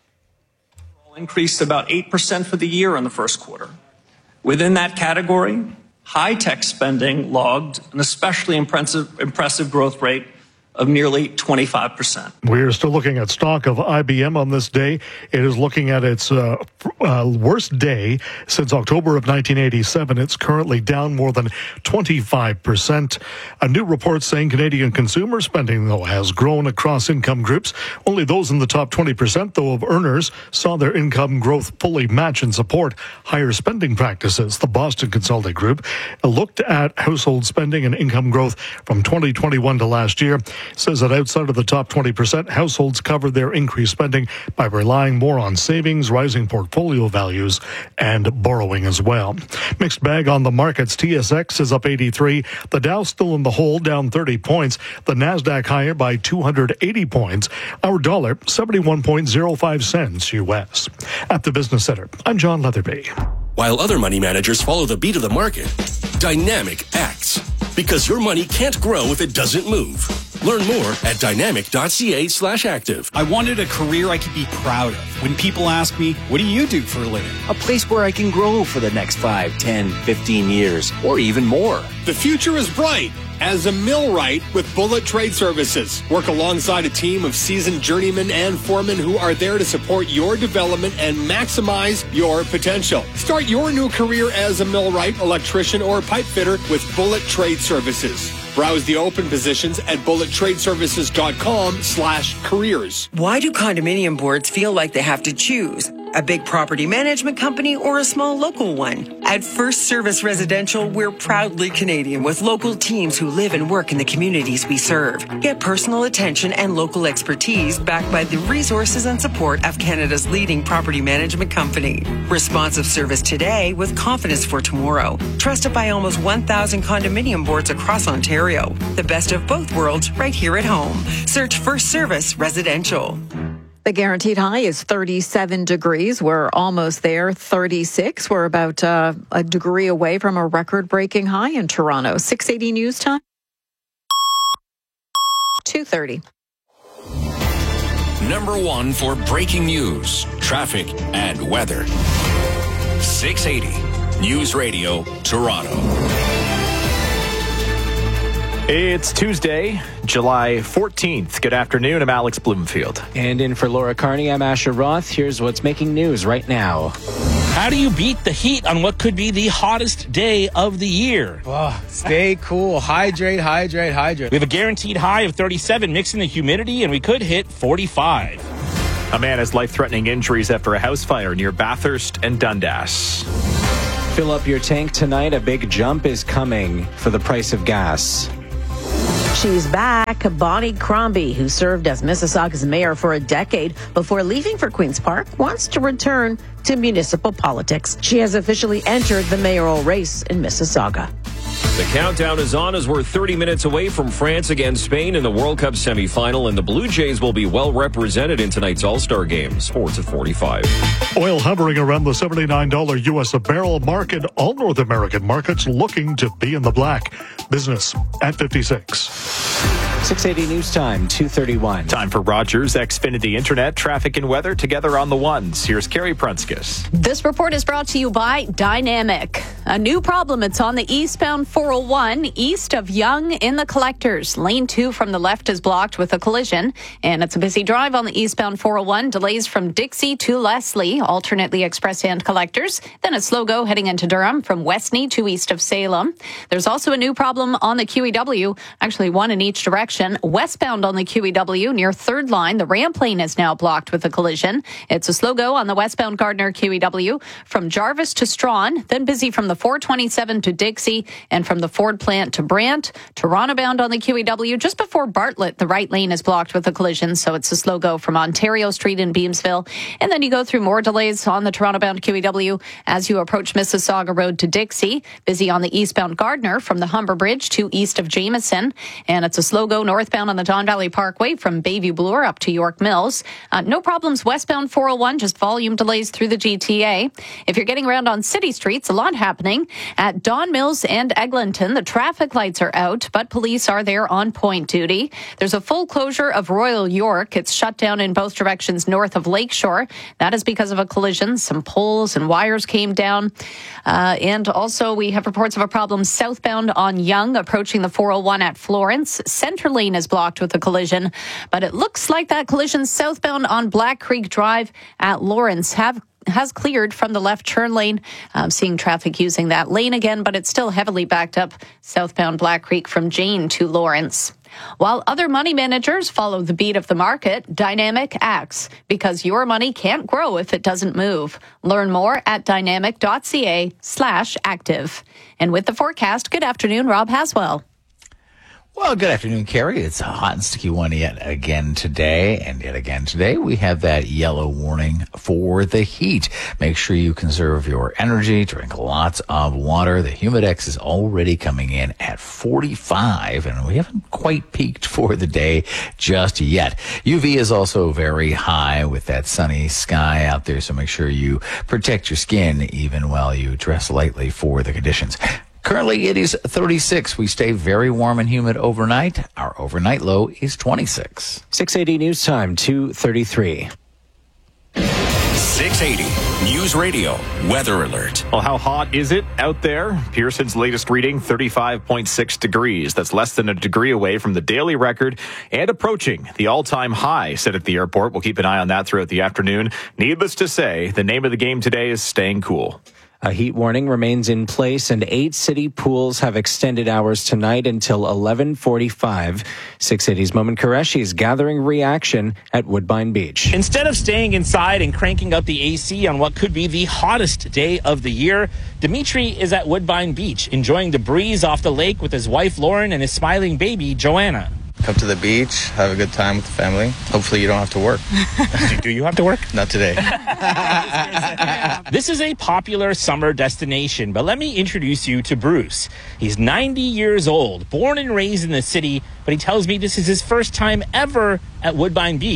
Increased about eight percent for the year in the first quarter. Within that category, high-tech spending logged an especially impressive, impressive growth rate of nearly twenty-five percent. We're still looking at stock of I B M on this day. It is looking at its uh, uh, worst day since October of nineteen eighty-seven. It's currently down more than twenty-five percent. A new report saying Canadian consumer spending, though, has grown across income groups. Only those in the top twenty percent, though, of earners saw their income growth fully match and support higher spending practices. The Boston Consulting Group looked at household spending and income growth from twenty twenty-one to last year. Says that outside of the top twenty percent, households covered their increased spending by relying more on savings, rising portfolio values, and borrowing as well. Mixed bag on the markets. T S X is up eighty-three. The Dow still in the hole, down thirty points. The NASDAQ higher by two hundred eighty points. Our dollar, seventy-one point zero five cents U S. At the Business Center, I'm John Leatherby. While other money managers follow the beat of the market, Dynamic acts. Because your money can't grow if it doesn't move. Learn more at dynamic.ca slash active. I wanted a career I could be proud of. When people ask me, what do you do for a living? A place where I can grow for the next five, ten, fifteen years, or even more. The future is bright as a millwright with Bullet Trade Services. Work alongside a team of seasoned journeymen and foremen who are there to support your development and maximize your potential. Start your new career as a millwright, electrician, or pipe fitter with Bullet Trade Services. Browse the open positions at bullet trade services dot com slash careers. Why do condominium boards feel like they have to choose? A big property management company or a small local one? At First Service Residential, we're proudly Canadian with local teams who live and work in the communities we serve. Get personal attention and local expertise backed by the resources and support of Canada's leading property management company. Responsive service today with confidence for tomorrow. Trusted by almost one thousand condominium boards across Ontario. The best of both worlds right here at home. Search First Service Residential. The guaranteed high is thirty-seven degrees. We're almost there. thirty-six. We're about uh, a degree away from a record-breaking high in Toronto. six eighty News Time. two thirty. Number one for breaking news, traffic, and weather. six eighty News Radio, Toronto. It's Tuesday, July fourteenth. Good afternoon. I'm Alex Bloomfield. And in for Laura Carney, I'm Asher Roth. Here's what's making news right now. How do you beat the heat on what could be the hottest day of the year? Oh, stay cool. Hydrate, hydrate, hydrate. We have a guaranteed high of thirty-seven, mixing the humidity, and we could hit forty-five. A man has life-threatening injuries after a house fire near Bathurst and Dundas. Fill up your tank tonight. A big jump is coming for the price of gas. She's back. Bonnie Crombie, who served as Mississauga's mayor for a decade before leaving for Queen's Park, wants to return to municipal politics. She has officially entered the mayoral race in Mississauga. The countdown is on as we're thirty minutes away from France against Spain in the World Cup semifinal, and the Blue Jays will be well represented in tonight's All-Star game. Sports at forty-five. Oil hovering around the seventy-nine dollars U S a barrel market. All North American markets looking to be in the black. Business at fifty-six. six eighty News Time, two thirty-one. Time for Rogers Xfinity Internet, traffic and weather together on the ones. Here's Carrie Prunskis. This report is brought to you by Dynamic. A new problem. It's on the eastbound four oh one, east of Yonge in the Collectors. Lane two from the left is blocked with a collision, and it's a busy drive on the eastbound four oh one. Delays from Dixie to Leslie, alternately express and Collectors. Then a slow go heading into Durham from Westney to east of Salem. There's also a new problem on the Q E W, actually one in each direction. Westbound on the Q E W near Third Line, the ramp lane is now blocked with a collision. It's a slow go on the westbound Gardner Q E W from Jarvis to Strawn, then busy from the four twenty-seven to Dixie, and from the Ford plant to Brant. Toronto bound on the Q E W just before Bartlett, the right lane is blocked with a collision, so it's a slow go from Ontario Street in Beamsville. And then you go through more delays on the Toronto bound Q E W as you approach Mississauga Road to Dixie. Busy on the eastbound Gardner from the Humber Bridge to east of Jameson, and it's a slow go northbound on the Don Valley Parkway from Bayview Bloor up to York Mills. Uh, no problems westbound four oh one, just volume delays through the G T A. If you're getting around on city streets, a lot happening at Don Mills and Eglinton. The traffic lights are out, but police are there on point duty. There's a full closure of Royal York. It's shut down in both directions north of Lakeshore. That is because of a collision. Some poles and wires came down. Uh, and also we have reports of a problem southbound on Yonge approaching the four oh one at Florence. Center lane is blocked with a collision, but it looks like that collision southbound on Black Creek Drive at Lawrence have has cleared from the left turn lane. I'm seeing traffic using that lane again, but it's still heavily backed up southbound Black Creek from Jane to Lawrence. While other money managers follow the beat of the market, Dynamic acts because your money can't grow if it doesn't move. Learn more at dynamic.ca slash active. And with the forecast, good afternoon, Rob Haswell. Well, good afternoon, Carrie. It's a hot and sticky one yet again today. And yet again today, we have that yellow warning for the heat. Make sure you conserve your energy, drink lots of water. The Humidex is already coming in at forty-five, and we haven't quite peaked for the day just yet. U V is also very high with that sunny sky out there, so make sure you protect your skin even while you dress lightly for the conditions. Currently, it is thirty-six. We stay very warm and humid overnight. Our overnight low is twenty-six. six eighty News Time, two thirty-three. six eighty News Radio Weather Alert. Well, how hot is it out there? Pearson's latest reading, thirty-five point six degrees. That's less than a degree away from the daily record and approaching the all-time high set at the airport. We'll keep an eye on that throughout the afternoon. Needless to say, the name of the game today is staying cool. A heat warning remains in place, and eight city pools have extended hours tonight until eleven forty-five. six eighty's Momin Qureshi is gathering reaction at Woodbine Beach. Instead of staying inside and cranking up the A C on what could be the hottest day of the year, Dimitri is at Woodbine Beach, enjoying the breeze off the lake with his wife Lauren and his smiling baby Joanna. Come to the beach, have a good time with the family. Hopefully you don't have to work. Do you have to work? Not today. This is a popular summer destination, but let me introduce you to Bruce. He's ninety years old, born and raised in the city, but he tells me this is his first time ever at Woodbine Beach.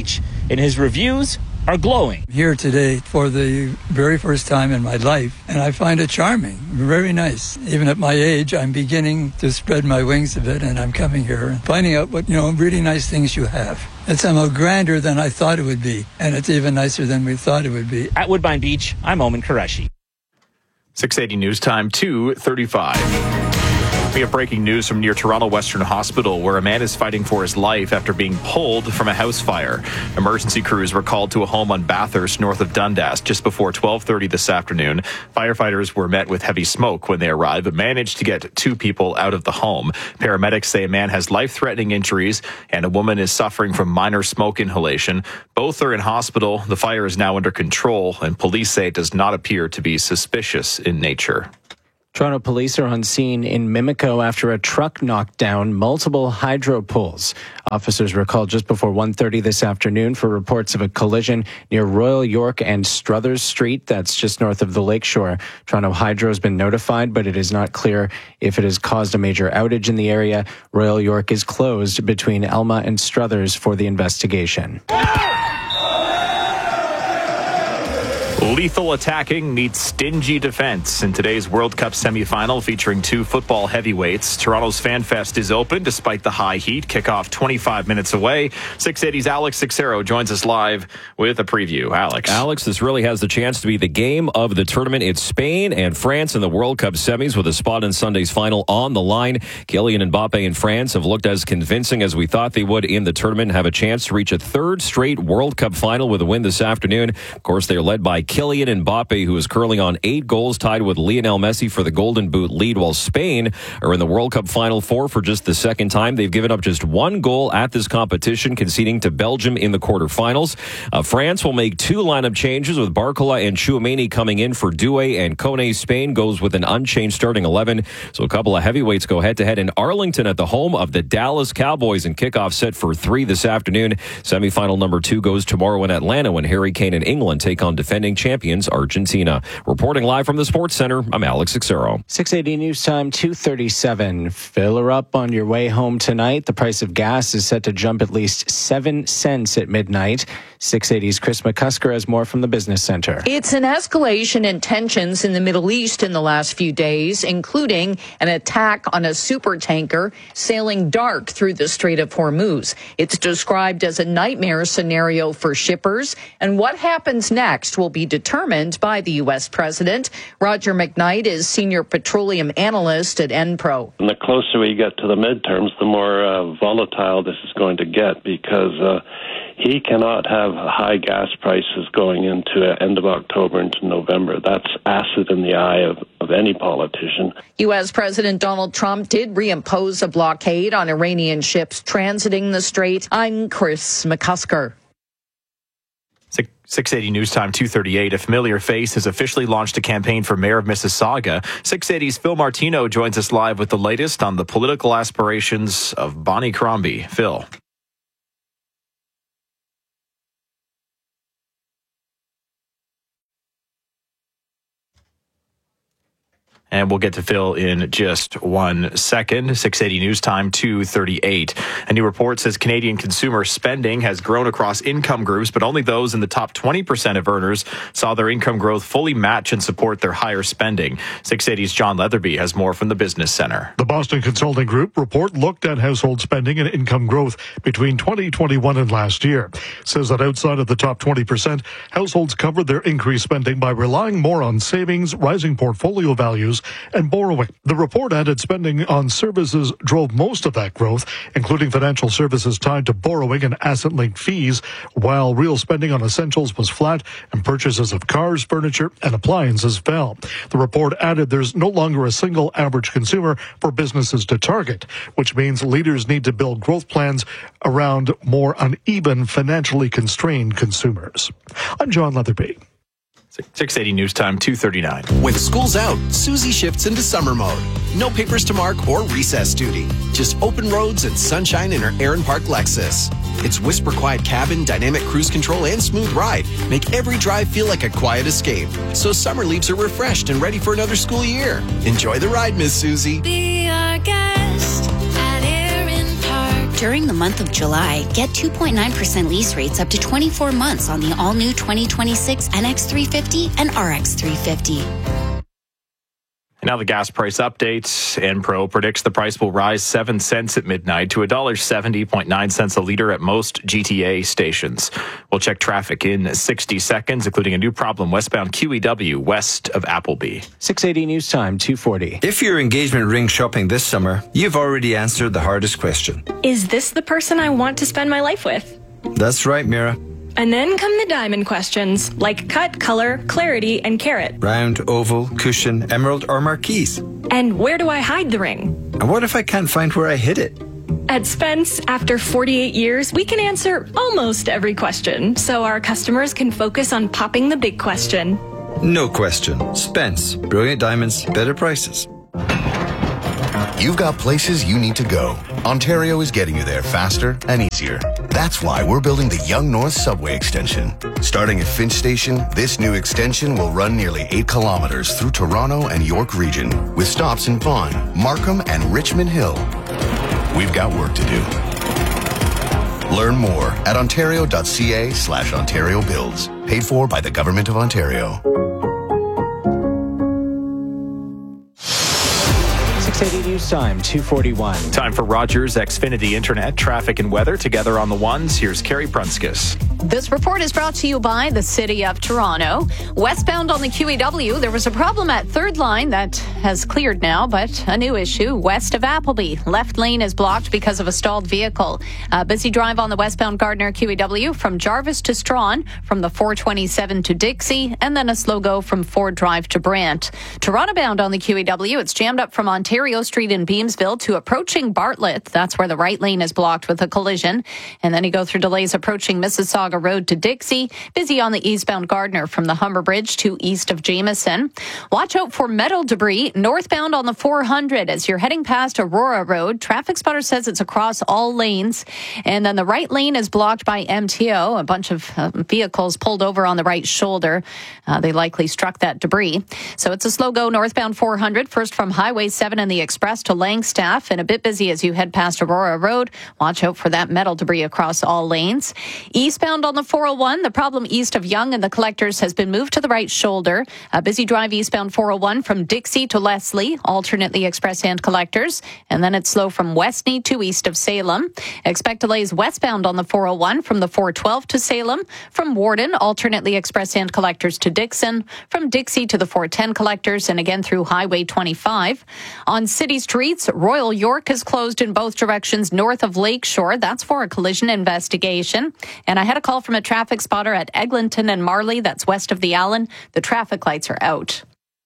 and his reviews are glowing. Here today for the very first time in my life, and I find it charming, very nice. Even at my age, I'm beginning to spread my wings a bit, and I'm coming here and finding out what, you know, really nice things you have. It's somehow grander than I thought it would be, and it's even nicer than we thought it would be. At Woodbine Beach, I'm Omen Qureshi. six eighty News Time, two thirty-five. We have breaking news from near Toronto Western Hospital, where a man is fighting for his life after being pulled from a house fire. Emergency crews were called to a home on Bathurst, north of Dundas, just before twelve thirty this afternoon. Firefighters were met with heavy smoke when they arrived, but managed to get two people out of the home. Paramedics say a man has life-threatening injuries, and a woman is suffering from minor smoke inhalation. Both are in hospital. The fire is now under control, and police say it does not appear to be suspicious in nature. Toronto police are on scene in Mimico after a truck knocked down multiple hydro poles. Officers were called just before one thirty this afternoon for reports of a collision near Royal York and Struthers Street. That's just north of the lakeshore. Toronto Hydro has been notified, but it is not clear if it has caused a major outage in the area. Royal York is closed between Elma and Struthers for the investigation. Lethal attacking meets stingy defense in today's World Cup semifinal featuring two football heavyweights. Toronto's Fan Fest is open despite the high heat. Kickoff twenty-five minutes away. six eighty's Alex Sixero joins us live with a preview. Alex. Alex, this really has the chance to be the game of the tournament. It's Spain and France in the World Cup semis with a spot in Sunday's final on the line. Kylian Mbappe and France have looked as convincing as we thought they would in the tournament, have a chance to reach a third straight World Cup final with a win this afternoon. Of course, they're led by Kylian Mbappe, who is curling on eight goals, tied with Lionel Messi for the Golden Boot lead, while Spain are in the World Cup Final Four for just the second time. They've given up just one goal at this competition, conceding to Belgium in the quarterfinals. Uh, France will make two lineup changes, with Barcola and Tchouameni coming in for Doué and Kone. Spain goes with an unchanged starting eleven. So a couple of heavyweights go head-to-head in Arlington at the home of the Dallas Cowboys, and kickoff set for three this afternoon. Semifinal number two goes tomorrow in Atlanta when Harry Kane and England take on defending champions Argentina. Reporting live from the Sports Center, I'm Alex Sixero. six eighty News Time, two thirty-seven. Fill her up on your way home tonight. The price of gas is set to jump at least seven cents at midnight. six eighty's Chris McCusker has more from the Business Center. It's an escalation in tensions in the Middle East in the last few days, including an attack on a supertanker sailing dark through the Strait of Hormuz. It's described as a nightmare scenario for shippers, and what happens next will be determined by the U S president. Roger McKnight is senior petroleum analyst at Enpro. And the closer we get to the midterms, the more uh, volatile this is going to get, because uh, he cannot have high gas prices going into uh, end of October into November. That's acid in the eye of, of any politician. U S President Donald Trump did reimpose a blockade on Iranian ships transiting the strait. I'm Chris McCusker. six eighty News Time, two thirty-eight. A familiar face has officially launched a campaign for mayor of Mississauga. six eighty's Phil Martino joins us live with the latest on the political aspirations of Bonnie Crombie. Phil. And we'll get to Phil in just one second. six eighty News Time, two thirty-eight. A new report says Canadian consumer spending has grown across income groups, but only those in the top twenty percent of earners saw their income growth fully match and support their higher spending. six eighty's John Leatherby has more from the Business Center. The Boston Consulting Group report looked at household spending and income growth between twenty twenty-one and last year. It says that outside of the top twenty percent, households covered their increased spending by relying more on savings, rising portfolio values, and borrowing. The report added spending on services drove most of that growth, including financial services tied to borrowing and asset-linked fees, while real spending on essentials was flat and purchases of cars, furniture, and appliances fell. The report added there's no longer a single average consumer for businesses to target, which means leaders need to build growth plans around more uneven, financially constrained consumers. I'm John Leatherby. six eighty News Time, two thirty-nine. When school's out, Susie shifts into summer mode. No papers to mark or recess duty. Just open roads and sunshine in her Aaron Park Lexus. Its whisper quiet cabin, dynamic cruise control, and smooth ride make every drive feel like a quiet escape. So summer leaves her refreshed and ready for another school year. Enjoy the ride, Miss Susie. Be our guest at Aaron Park. During the month of July, get two point nine percent lease rates up to twenty-four months on the all-new twenty twenty-six N X three fifty and R X three fifty. Now the gas price update. Enpro predicts the price will rise seven cents at midnight to one dollar seventy point nine cents a litre at most G T A stations. We'll check traffic in sixty seconds, including a new problem westbound Q E W west of Appleby. six eighty News Time, two forty. If you're engagement ring shopping this summer, you've already answered the hardest question. Is this the person I want to spend my life with? That's right, Mira. And then come the diamond questions, like cut, color, clarity, and carat. Round, oval, cushion, emerald, or marquise. And where do I hide the ring? And what if I can't find where I hid it? At Spence, after forty-eight years, we can answer almost every question, so our customers can focus on popping the big question. No question. Spence. Brilliant diamonds, better prices. You've got places you need to go. Ontario is getting you there faster and easier. That's why we're building the Yonge North Subway Extension. Starting at Finch Station, this new extension will run nearly eight kilometers through Toronto and York region, with stops in Vaughan, Markham, and Richmond Hill. We've got work to do. Learn more at ontario.ca slash Ontario Builds. Paid for by the Government of Ontario. six eighty News Time, two forty-one. Time for Rogers Xfinity Internet, traffic and weather together on the ones. Here's Carrie Prunskis. This report is brought to you by the City of Toronto. Westbound on the Q E W, there was a problem at Third Line that has cleared now, but a new issue west of Appleby. Left lane is blocked because of a stalled vehicle. A busy drive on the westbound Gardner Q E W from Jarvis to Strawn, from the four twenty-seven to Dixie, and then a slow go from Ford Drive to Brant. Toronto bound on the Q E W, it's jammed up from Ontario Street in Beamsville to approaching Bartlett. That's where the right lane is blocked with a collision. And then you go through delays approaching Mississauga Road to Dixie. Busy on the eastbound Gardner from the Humber Bridge to east of Jameson. Watch out for metal debris northbound on the four hundred as you're heading past Aurora Road. Traffic spotter says it's across all lanes. And then the right lane is blocked by M T O. A bunch of uh, vehicles pulled over on the right shoulder. Uh, they likely struck that debris. So it's a slow go northbound four hundred, first from Highway seven and the Express to Langstaff, and a bit busy as you head past Aurora Road. Watch out for that metal debris across all lanes. Eastbound on the four oh one, the problem east of Yonge and the Collectors has been moved to the right shoulder. A busy drive eastbound four oh one from Dixie to Leslie, alternately Express and Collectors, and then it's slow from Westney to east of Salem. Expect delays westbound on the four oh one from the four twelve to Salem, from Warden, alternately Express and Collectors to Dixon, from Dixie to the four ten Collectors, and again through Highway twenty-five. On city streets, Royal York is closed in both directions north of Lakeshore. That's for a collision investigation. And I had a call from a traffic spotter at Eglinton and Marley, that's west of the Allen. The traffic lights are out.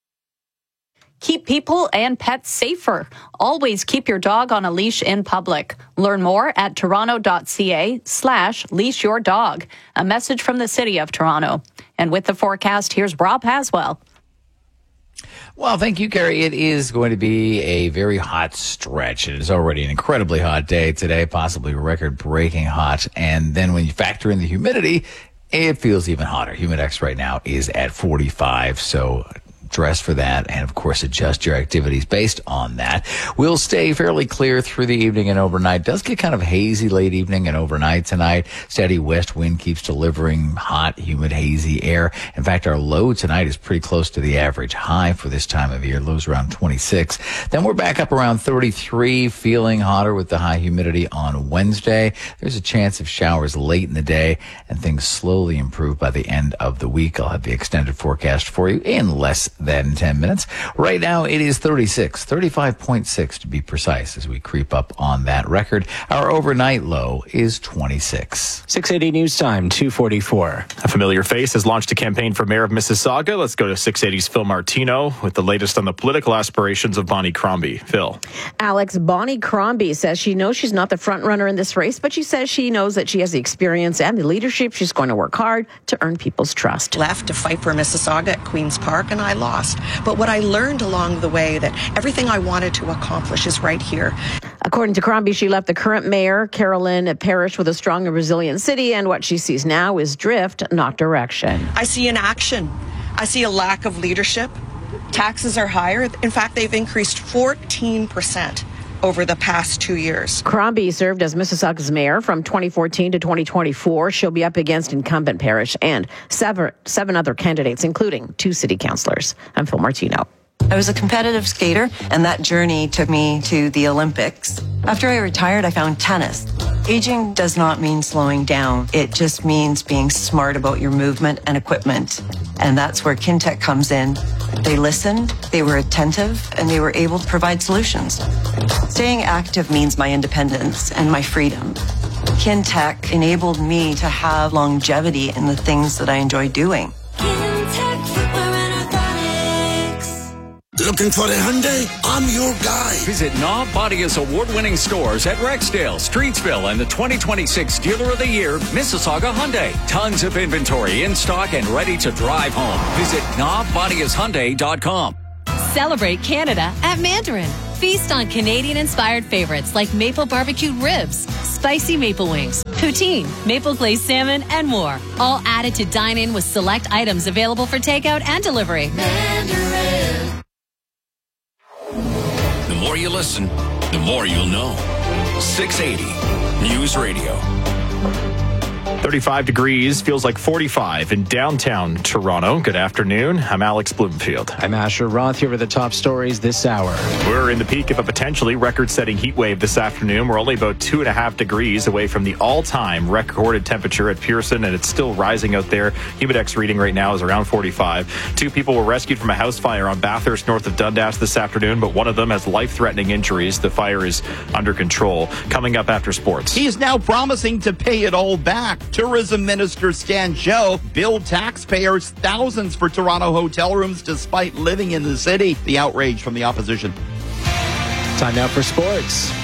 Keep people and pets safer. Always keep your dog on a leash in public. Learn more at toronto.ca slash leash your dog. A message from the City of Toronto. And with the forecast, here's Rob Haswell. Well, thank you, Carrie. It is going to be a very hot stretch. It is already an incredibly hot day today, possibly record-breaking hot. And then when you factor in the humidity, it feels even hotter. Humidex right now is at forty-five, so dress for that, and of course adjust your activities based on that. We'll stay fairly clear through the evening and overnight. Does get kind of hazy late evening and overnight tonight. Steady west wind keeps delivering hot, humid, hazy air. In fact, our low tonight is pretty close to the average high for this time of year. Low's around twenty-six. Then we're back up around thirty-three, feeling hotter with the high humidity on Wednesday. There's a chance of showers late in the day, and things slowly improve by the end of the week. I'll have the extended forecast for you in less than ten minutes. Right now it is thirty-six, thirty-five point six to be precise as we creep up on that record. Our overnight low is twenty-six. six eighty News Time, two forty-four. A familiar face has launched a campaign for mayor of Mississauga. Let's go to six eighty's Phil Martino with the latest on the political aspirations of Bonnie Crombie. Phil. Alex, Bonnie Crombie says she knows she's not the front runner in this race, but she says she knows that she has the experience and the leadership. She's going to work hard to earn people's trust. Left to fight for Mississauga at Queen's Park, and I lost. But what I learned along the way, that everything I wanted to accomplish is right here. According to Crombie, she left the current mayor, Carolyn Parrish, with a strong and resilient city, and what she sees now is drift, not direction. I see inaction. I see a lack of leadership. Taxes are higher. In fact, they've increased fourteen percent over the past two years. Crombie served as Mississauga's mayor from twenty fourteen to twenty twenty-four. She'll be up against incumbent Parrish and seven, seven other candidates, including two city councillors. I'm Phil Martino. I was a competitive skater, and that journey took me to the Olympics. After I retired, I found tennis. Aging does not mean slowing down. It just means being smart about your movement and equipment. And that's where Kintec comes in. They listened, they were attentive, and they were able to provide solutions. Staying active means my independence and my freedom. Kintec enabled me to have longevity in the things that I enjoy doing. Looking for a Hyundai? I'm your guy. Visit Knob Bodia's award-winning stores at Rexdale, Streetsville, and the twenty twenty-six Dealer of the Year, Mississauga Hyundai. Tons of inventory in stock and ready to drive home. Visit knob bodias hyundai dot com. Celebrate Canada at Mandarin. Feast on Canadian-inspired favorites like maple barbecued ribs, spicy maple wings, poutine, maple glazed salmon, and more. All added to dine in with select items available for takeout and delivery. The more you listen, the more you'll know. six eighty News Radio. thirty-five degrees, feels like forty-five in downtown Toronto. Good afternoon. I'm Alex Bloomfield. I'm Asher Roth. Here are the top stories this hour. We're in the peak of a potentially record-setting heat wave this afternoon. We're only about two and a half degrees away from the all-time recorded temperature at Pearson, and it's still rising out there. Humidex reading right now is around forty-five. Two people were rescued from a house fire on Bathurst north of Dundas this afternoon, but one of them has life-threatening injuries. The fire is under control. Coming up after sports. He's now promising to pay it all back. Tourism Minister Stan Joe billed taxpayers thousands for Toronto hotel rooms despite living in the city. The outrage from the opposition. Time now for sports.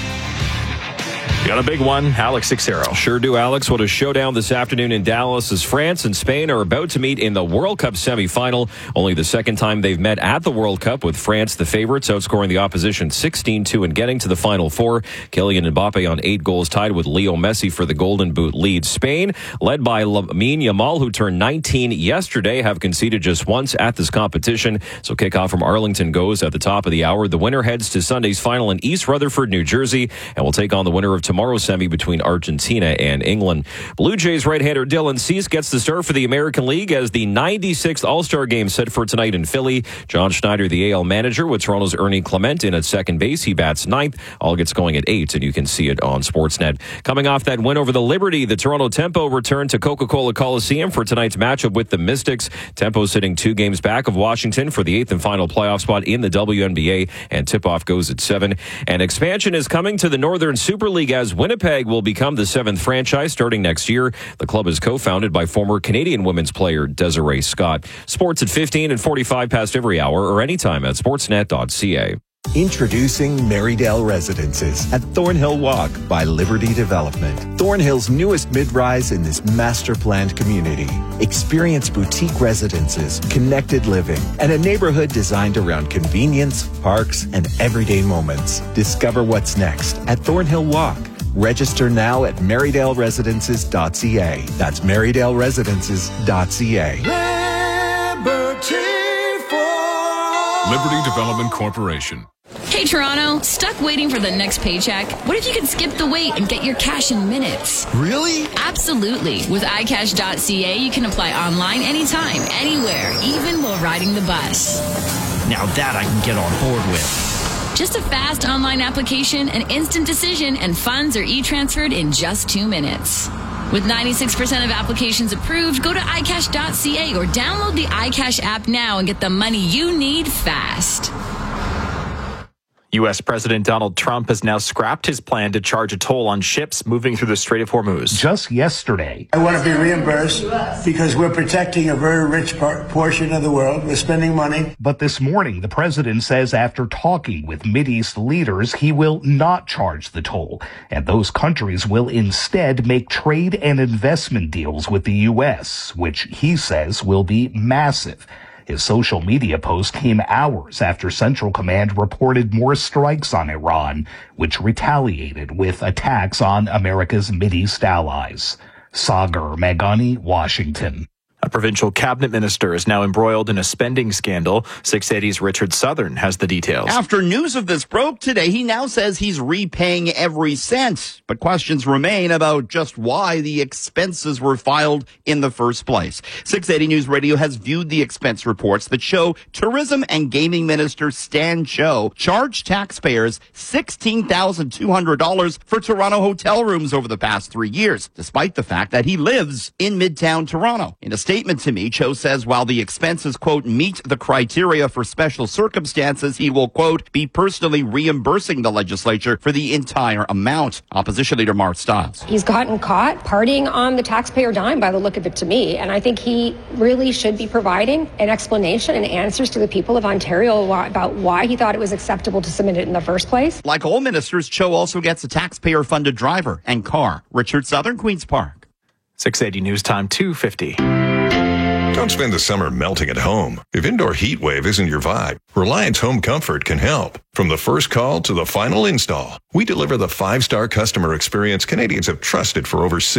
Got a big one, Alex Sixero. Sure do, Alex. What a showdown this afternoon in Dallas as France and Spain are about to meet in the World Cup semifinal. Only the second time they've met at the World Cup, with France the favorites, outscoring the opposition sixteen two and getting to the Final Four. Kylian Mbappe on eight goals, tied with Leo Messi for the Golden Boot lead. Spain, led by Lamine Yamal, who turned nineteen yesterday, have conceded just once at this competition. So kickoff from Arlington goes at the top of the hour. The winner heads to Sunday's final in East Rutherford, New Jersey, and will take on the winner of tomorrow's semi between Argentina and England. Blue Jays right-hander Dylan Cease gets the start for the American League as the ninety-sixth All-Star Game set for tonight in Philly. John Schneider, the A L manager, with Toronto's Ernie Clement in at second base. He bats ninth. All gets going at eight, and you can see it on Sportsnet. Coming off that win over the Liberty, the Toronto Tempo returned to Coca-Cola Coliseum for tonight's matchup with the Mystics. Tempo sitting two games back of Washington for the eighth and final playoff spot in the W N B A, and tip-off goes at seven. And expansion is coming to the Northern Super League as Winnipeg will become the seventh franchise starting next year. The club is co-founded by former Canadian women's player Desiree Scott. Sports at fifteen and forty-five past every hour or anytime at sportsnet dot c a. Introducing Marydale Residences at Thornhill Walk by Liberty Development. Thornhill's newest mid-rise in this master-planned community. Experience boutique residences, connected living, and a neighborhood designed around convenience, parks, and everyday moments. Discover what's next at Thornhill Walk. Register now at marydale residences dot c a. That's marydale residences dot c a. Liberty Development Corporation. Hey Toronto, stuck waiting for the next paycheck? What if you could skip the wait and get your cash in minutes? Really? Absolutely. With i cash dot c a, you can apply online anytime, anywhere, even while riding the bus. Now that I can get on board with. Just a fast online application, an instant decision, and funds are e-transferred in just two minutes. With ninety-six percent of applications approved, go to i cash dot c a or download the iCash app now and get the money you need fast. U S President Donald Trump has now scrapped his plan to charge a toll on ships moving through the Strait of Hormuz. Just yesterday, I want to be reimbursed because we're protecting a very rich part, portion of the world. We're spending money. But this morning, the president says after talking with Mideast leaders, he will not charge the toll, and those countries will instead make trade and investment deals with the U S, which he says will be massive. His social media post came hours after Central Command reported more strikes on Iran, which retaliated with attacks on America's Mideast allies. Sagar Meghani, Washington. A provincial cabinet minister is now embroiled in a spending scandal. six eighty's Richard Southern has the details. After news of this broke today, he now says he's repaying every cent. But questions remain about just why the expenses were filed in the first place. six eighty News Radio has viewed the expense reports that show Tourism and Gaming Minister Stan Cho charged taxpayers sixteen thousand two hundred dollars for Toronto hotel rooms over the past three years, despite the fact that he lives in Midtown Toronto. In a statement to me, Cho says while the expenses, quote, meet the criteria for special circumstances, he will, quote, be personally reimbursing the legislature for the entire amount. Opposition Leader Mark Stiles. He's gotten caught partying on the taxpayer dime by the look of it to me, and I think he really should be providing an explanation and answers to the people of Ontario about why he thought it was acceptable to submit it in the first place. Like all ministers, Cho also gets a taxpayer-funded driver and car. Richard Southern, Queen's Park. six eighty News Time, two fifty. Don't spend the summer melting at home. If indoor heat wave isn't your vibe, Reliance Home Comfort can help. From the first call to the final install, we deliver the five-star customer experience Canadians have trusted for over six